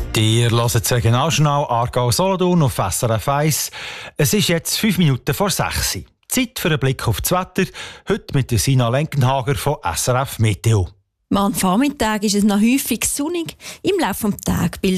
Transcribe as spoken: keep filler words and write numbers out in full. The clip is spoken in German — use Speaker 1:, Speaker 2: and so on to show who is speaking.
Speaker 1: Ihr hört das Regionaljournal Aargau-Solothurn auf S R F eins. Es ist jetzt fünf Minuten vor sechs. Zeit für einen Blick auf das Wetter. Heute mit der Sina Lenkenhager von S R F Meteo.
Speaker 2: Am Vormittag ist es noch häufig sonnig. Im Laufe des Tages bildet